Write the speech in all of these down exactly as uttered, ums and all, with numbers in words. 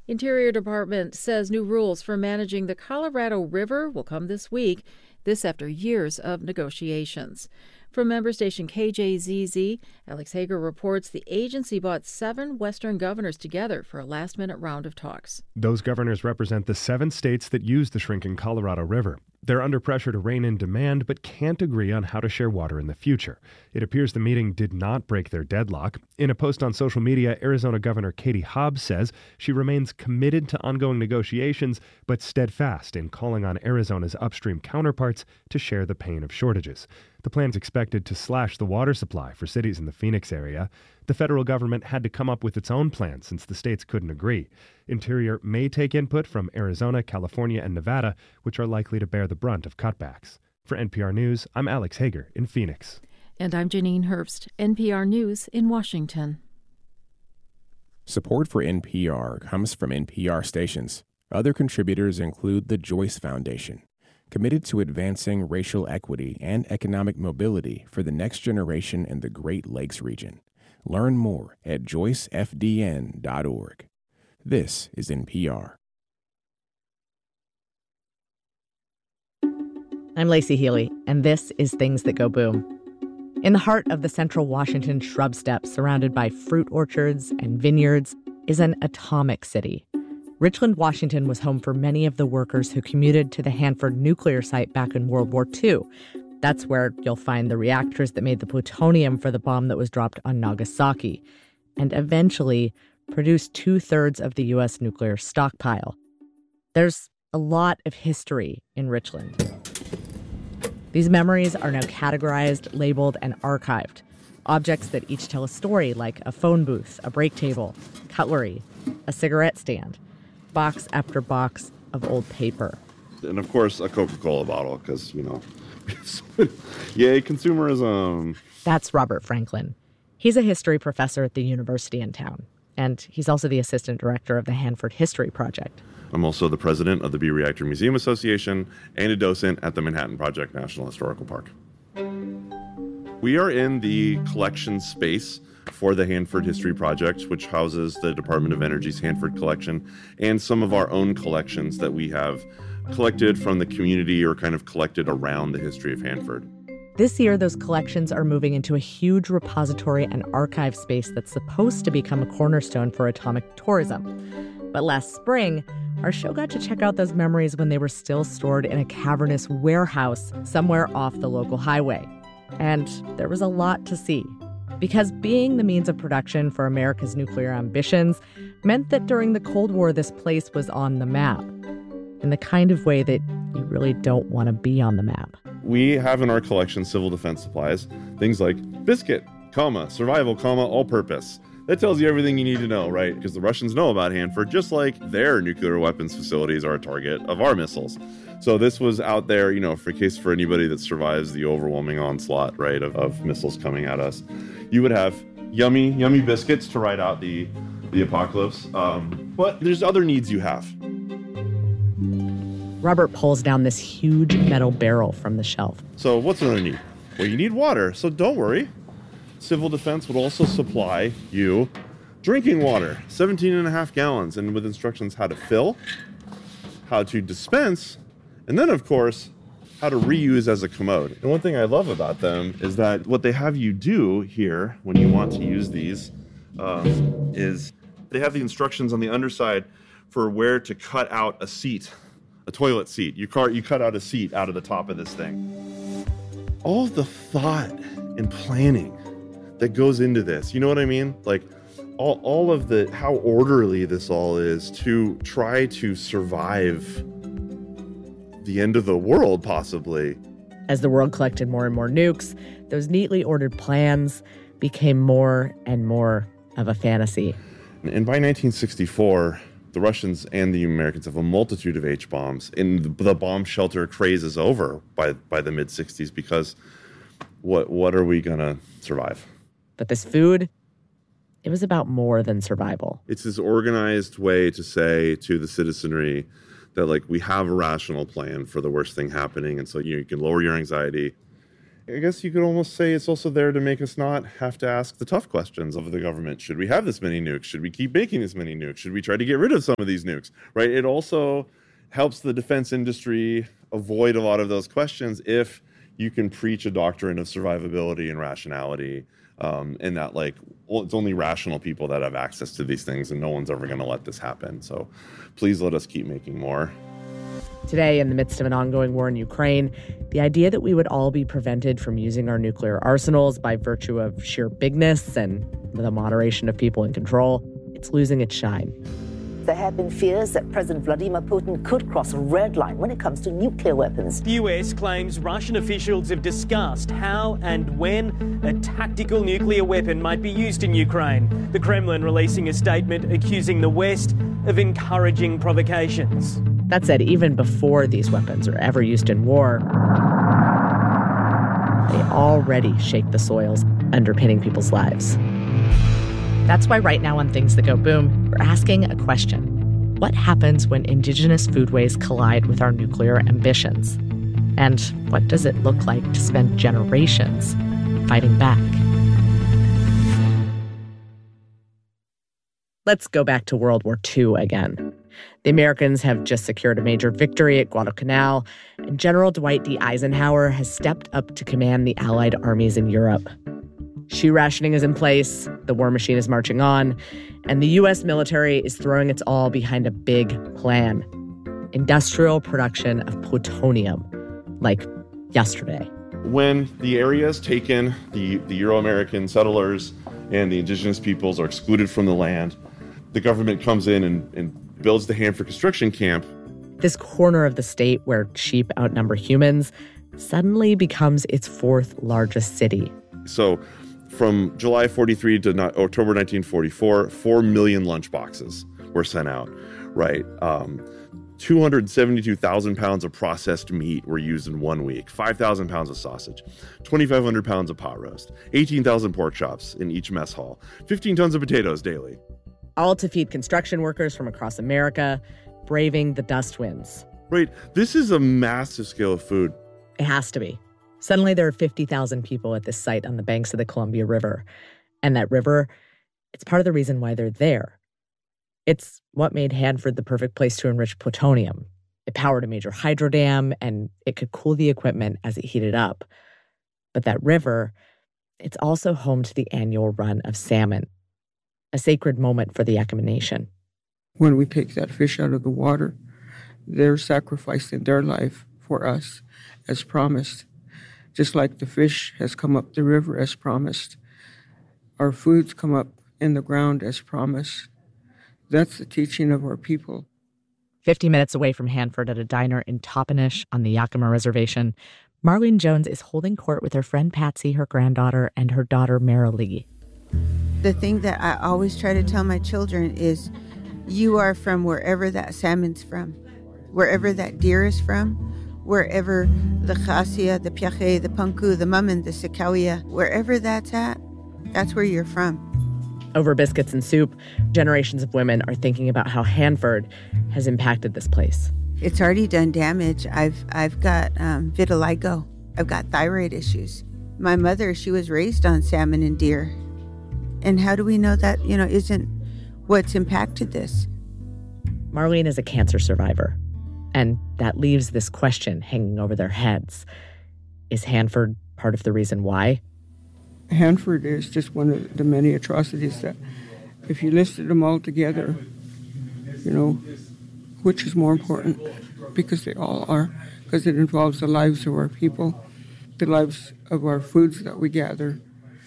Interior Department says new rules for managing the Colorado River will come this week, this after years of negotiations. From member station K J Z Z, Alex Hager reports the agency brought seven Western governors together for a last-minute round of talks. Those governors represent the seven states that use the shrinking Colorado River. They're under pressure to rein in demand, but can't agree on how to share water in the future. It appears the meeting did not break their deadlock. In a post on social media, Arizona Governor Katie Hobbs says she remains committed to ongoing negotiations, but steadfast in calling on Arizona's upstream counterparts to share the pain of shortages. The plan's expected to slash the water supply for cities in the Phoenix area. The federal government had to come up with its own plan since the states couldn't agree. Interior may take input from Arizona, California, and Nevada, which are likely to bear the brunt of cutbacks. For N P R News, I'm Alex Hager in Phoenix. And I'm Janine Herbst, N P R News in Washington. Support for N P R comes from N P R stations. Other contributors include the Joyce Foundation, committed to advancing racial equity and economic mobility for the next generation in the Great Lakes region. Learn more at joyce f d n dot org. This is N P R. I'm Lacey Healy, and this is Things That Go Boom. In the heart of the central Washington shrub steppe, surrounded by fruit orchards and vineyards, is an atomic city. Richland, Washington was home for many of the workers who commuted to the Hanford nuclear site back in World War Two. That's where you'll find the reactors that made the plutonium for the bomb that was dropped on Nagasaki, and eventually produced two-thirds of the U S nuclear stockpile. There's a lot of history in Richland. These memories are now categorized, labeled, and archived. Objects that each tell a story, like a phone booth, a break table, cutlery, a cigarette stand, box after box of old paper. And of course, a Coca-Cola bottle, because, you know, yay, consumerism. That's Robert Franklin. He's a history professor at the university in town, and he's also the assistant director of the Hanford History Project. I'm also the president of the B Reactor Museum Association and a docent at the Manhattan Project National Historical Park. We are in the collection space for the Hanford History Project, which houses the Department of Energy's Hanford collection and some of our own collections that we have collected from the community or kind of collected around the history of Hanford. This year, those collections are moving into a huge repository and archive space that's supposed to become a cornerstone for atomic tourism. But last spring, our show got to check out those memories when they were still stored in a cavernous warehouse somewhere off the local highway. And there was a lot to see. Because being the means of production for America's nuclear ambitions meant that during the Cold War, this place was on the map. In the kind of way that you really don't want to be on the map. We have in our collection civil defense supplies, things like biscuit, comma, survival, comma, all-purpose. That tells you everything you need to know, right? Because the Russians know about Hanford, just like their nuclear weapons facilities are a target of our missiles. So this was out there, you know, for case for anybody that survives the overwhelming onslaught, right, of, of missiles coming at us. You would have yummy, yummy biscuits to ride out the, the apocalypse. Um, but there's other needs you have. Robert pulls down this huge metal barrel from the shelf. So what's another need? Well, you need water, so don't worry. Civil defense would also supply you drinking water, seventeen and a half gallons, and with instructions how to fill, how to dispense, and then, of course, how to reuse as a commode. And one thing I love about them is that what they have you do here when you want to use these um, is they have the instructions on the underside for where to cut out a seat, a toilet seat. You, car- you cut out a seat out of the top of this thing. All of the thought and planning that goes into this, you know what I mean? Like all, all of the, how orderly this all is to try to survive the end of the world, possibly. As the world collected more and more nukes, those neatly ordered plans became more and more of a fantasy. And by nineteen sixty-four, the Russians and the Americans have a multitude of H-bombs, and the, the bomb shelter craze is over by, by the mid-sixties because what what are we going to survive? But this food, it was about more than survival. It's this organized way to say to the citizenry that, like, we have a rational plan for the worst thing happening, and so you, know, you can lower your anxiety I guess you could almost say it's also there to make us not have to ask the tough questions of the government. Should we have this many nukes? Should we keep making this many nukes? Should we try to get rid of some of these nukes, right? It also helps the defense industry avoid a lot of those questions if you can preach a doctrine of survivability and rationality, um, and that, like, well, it's only rational people that have access to these things, and no one's ever going to let this happen. So please let us keep making more. Today, in the midst of an ongoing war in Ukraine, the idea that we would all be prevented from using our nuclear arsenals by virtue of sheer bigness and the moderation of people in control, it's losing its shine. There have been fears that President Vladimir Putin could cross a red line when it comes to nuclear weapons. The U S claims Russian officials have discussed how and when a tactical nuclear weapon might be used in Ukraine. The Kremlin releasing a statement accusing the West of encouraging provocations. That said, even before these weapons are ever used in war, they already shake the soils underpinning people's lives. That's why right now on Things That Go Boom, we're asking a question. What happens when indigenous foodways collide with our nuclear ambitions? And what does it look like to spend generations fighting back? Let's go back to World War Two again. The Americans have just secured a major victory at Guadalcanal, and General Dwight D. Eisenhower has stepped up to command the Allied armies in Europe. Shoe rationing is in place, the war machine is marching on, and the U S military is throwing its all behind a big plan: industrial production of plutonium, like yesterday. When the area is taken, the, the Euro-American settlers and the indigenous peoples are excluded from the land, the government comes in and, and builds the Hanford construction camp. This corner of the state where sheep outnumber humans suddenly becomes its fourth largest city. So from July forty-three to not, October nineteen forty-four, four million lunchboxes were sent out, right? Um, two hundred seventy-two thousand pounds of processed meat were used in one week, five thousand pounds of sausage, twenty-five hundred pounds of pot roast, eighteen thousand pork chops in each mess hall, fifteen tons of potatoes daily. All to feed construction workers from across America, braving the dust winds. Right. This is a massive scale of food. It has to be. Suddenly there are fifty thousand people at this site on the banks of the Columbia River. And that river, it's part of the reason why they're there. It's what made Hanford the perfect place to enrich plutonium. It powered a major hydro dam, and it could cool the equipment as it heated up. But that river, it's also home to the annual run of salmon, a sacred moment for the Yakama Nation. When we take that fish out of the water, they're sacrificing their life for us as promised. Just like the fish has come up the river as promised, our foods come up in the ground as promised. That's the teaching of our people. Fifty minutes away from Hanford at a diner in Toppenish on the Yakama Reservation, Marlene Jones is holding court with her friend Patsy, her granddaughter, and her daughter Marilee. The thing that I always try to tell my children is, you are from wherever that salmon's from, wherever that deer is from, wherever the chassia, the piache, the punku, the maman, the sikawia, wherever that's at, that's where you're from. Over biscuits and soup, generations of women are thinking about how Hanford has impacted this place. It's already done damage. I've I've got um, vitiligo. I've got thyroid issues. My mother, she was raised on salmon and deer. And how do we know that, you know, isn't what's impacted this? Marlene is a cancer survivor. And that leaves this question hanging over their heads. Is Hanford part of the reason why? Hanford is just one of the many atrocities that, if you listed them all together, you know, which is more important? Because they all are. Because it involves the lives of our people, the lives of our foods that we gather,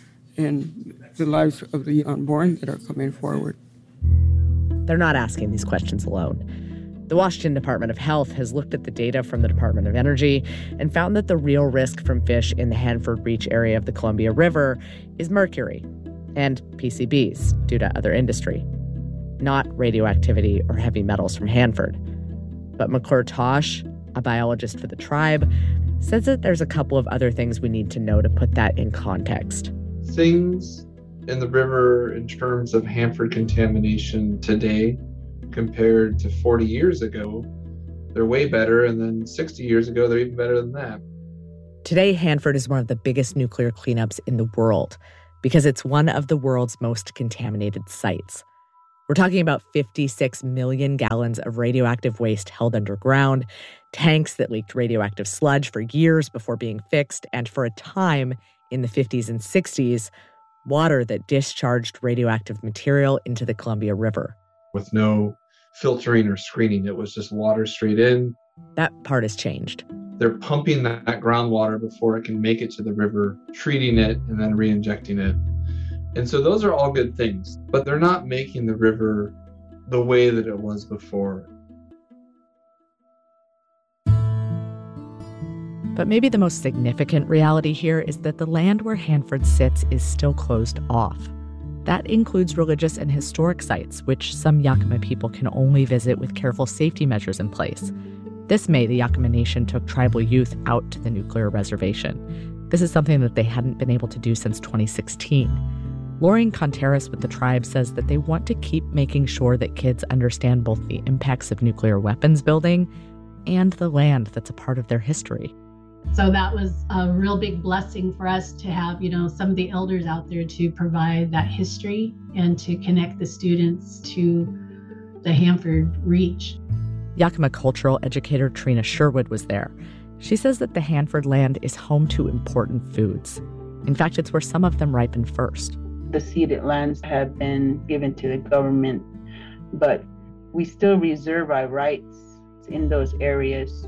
and the lives of the unborn that are coming forward. They're not asking these questions alone. The Washington Department of Health has looked at the data from the Department of Energy and found that the real risk from fish in the Hanford Reach area of the Columbia River is mercury and P C Bs due to other industry, not radioactivity or heavy metals from Hanford. But McClure Tosh, a biologist for the tribe, says that there's a couple of other things we need to know to put that in context. Things in the river in terms of Hanford contamination today compared to forty years ago, they're way better, and then sixty years ago, they're even better than that. Today, Hanford is one of the biggest nuclear cleanups in the world because it's one of the world's most contaminated sites. We're talking about fifty-six million gallons of radioactive waste held underground, tanks that leaked radioactive sludge for years before being fixed, and for a time in the fifties and sixties, water that discharged radioactive material into the Columbia River. With no filtering or screening, it was just water straight in. That part has changed. They're pumping that, that groundwater before it can make it to the river, treating it, and then re-injecting it. And so those are all good things, but they're not making the river the way that it was before. But maybe the most significant reality here is that the land where Hanford sits is still closed off. That includes religious and historic sites, which some Yakima people can only visit with careful safety measures in place. This May, the Yakima Nation took tribal youth out to the nuclear reservation. This is something that they hadn't been able to do since twenty sixteen. Laureen Contreras with the tribe says that they want to keep making sure that kids understand both the impacts of nuclear weapons building and the land that's a part of their history. So that was a real big blessing for us to have, you know, some of the elders out there to provide that history and to connect the students to the Hanford Reach. Yakima cultural educator Trina Sherwood was there. She says that the Hanford land is home to important foods. In fact, it's where some of them ripen first. The ceded lands have been given to the government, but we still reserve our rights in those areas.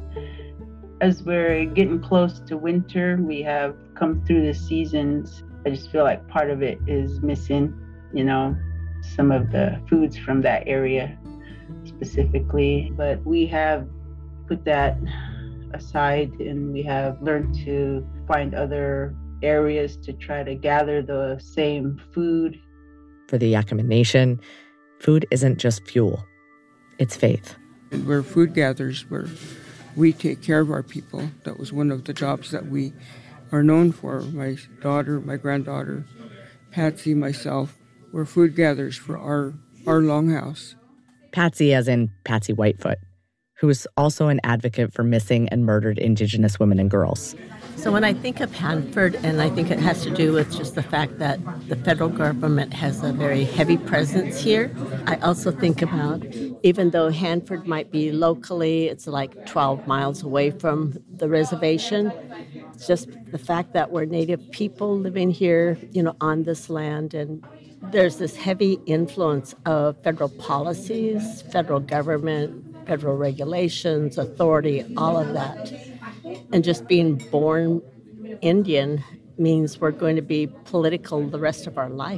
As we're getting close to winter, we have come through the seasons. I just feel like part of it is missing, you know, some of the foods from that area specifically. But we have put that aside and we have learned to find other areas to try to gather the same food. For the Yakima Nation, food isn't just fuel, it's faith. We're food gatherers, where we take care of our people. That was one of the jobs that we are known for. My daughter, my granddaughter, Patsy, myself, we're food gatherers for our, our longhouse. Patsy as in Patsy Whitefoot, who is also an advocate for missing and murdered Indigenous women and girls. So when I think of Hanford, and I think it has to do with just the fact that the federal government has a very heavy presence here, I also think about, even though Hanford might be locally, it's like twelve miles away from the reservation, it's just the fact that we're Native people living here, you know, on this land, and there's this heavy influence of federal policies, federal government, federal regulations, authority, all of that. And just being born Indian means we're going to be political the rest of our life.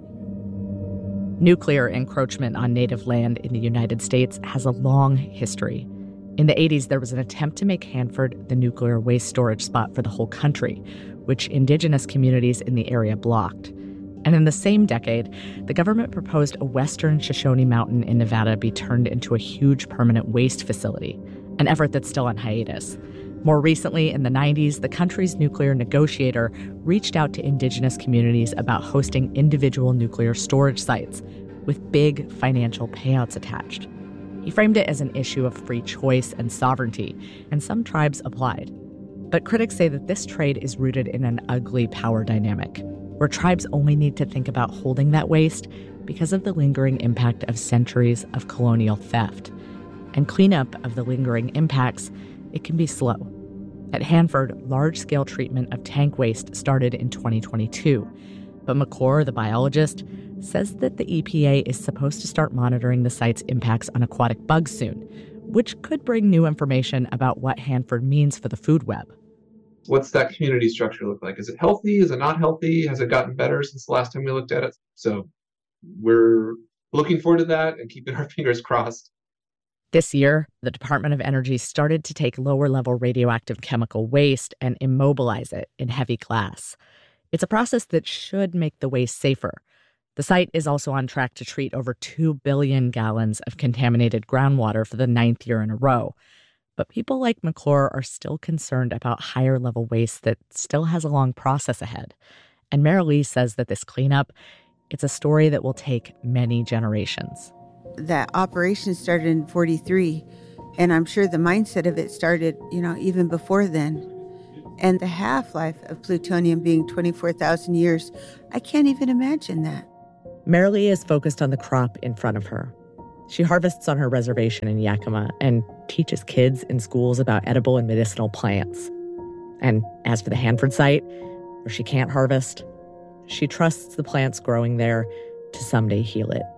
Nuclear encroachment on native land in the United States has a long history. In the eighties, there was an attempt to make Hanford the nuclear waste storage spot for the whole country, which Indigenous communities in the area blocked. And in the same decade, the government proposed a western Shoshone Mountain in Nevada be turned into a huge permanent waste facility, an effort that's still on hiatus. More recently, in the nineties, the country's nuclear negotiator reached out to Indigenous communities about hosting individual nuclear storage sites with big financial payouts attached. He framed it as an issue of free choice and sovereignty, and some tribes applied. But critics say that this trade is rooted in an ugly power dynamic, where tribes only need to think about holding that waste because of the lingering impact of centuries of colonial theft. And cleanup of the lingering impacts, it can be slow. At Hanford, large-scale treatment of tank waste started in twenty twenty-two. But McClure, the biologist, says that the E P A is supposed to start monitoring the site's impacts on aquatic bugs soon, which could bring new information about what Hanford means for the food web. What's that community structure look like? Is it healthy? Is it not healthy? Has it gotten better since the last time we looked at it? So we're looking forward to that and keeping our fingers crossed. This year, the Department of Energy started to take lower-level radioactive chemical waste and immobilize it in heavy glass. It's a process that should make the waste safer. The site is also on track to treat over two billion gallons of contaminated groundwater for the ninth year in a row. But people like McClure are still concerned about higher-level waste that still has a long process ahead. And Marilee says that this cleanup, it's a story that will take many generations. That operation started in forty-three, and I'm sure the mindset of it started, you know, even before then. And the half-life of plutonium being twenty-four thousand years, I can't even imagine that. Marilee is focused on the crop in front of her. She harvests on her reservation in Yakima and teaches kids in schools about edible and medicinal plants. And as for the Hanford site, where she can't harvest, she trusts the plants growing there to someday heal it.